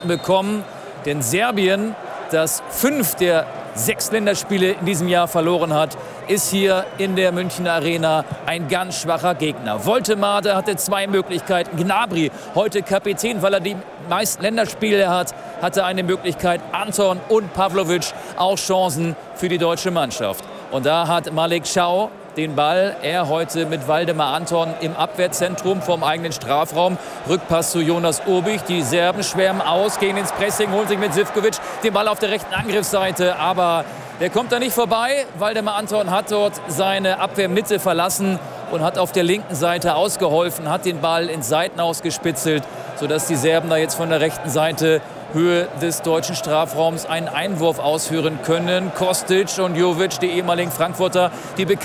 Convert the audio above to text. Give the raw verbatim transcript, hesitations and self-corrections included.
bekommen, denn Serbien, das fünf der sechs Länderspiele in diesem Jahr verloren hat, ist hier in der Münchner Arena ein ganz schwacher Gegner. Woltemade hatte zwei Möglichkeiten. Gnabry, heute Kapitän, weil er die meisten Länderspiele hat, hatte eine Möglichkeit. Anton und Pavlovic auch Chancen für die deutsche Mannschaft. Und da hat Malik Thiaw den Ball, er heute mit Waldemar Anton im Abwehrzentrum vom eigenen Strafraum. Rückpass zu Jonas Urbich. Die Serben schwärmen aus, gehen ins Pressing, holen sich mit Živković den Ball auf der rechten Angriffsseite. Aber der kommt da nicht vorbei. Waldemar Anton hat dort seine Abwehrmitte verlassen und hat auf der linken Seite ausgeholfen, hat den Ball ins Seitenaus gespitzelt, sodass die Serben da jetzt von der rechten Seite Höhe des deutschen Strafraums einen Einwurf ausführen können. Kostic und Jovic, die ehemaligen Frankfurter, die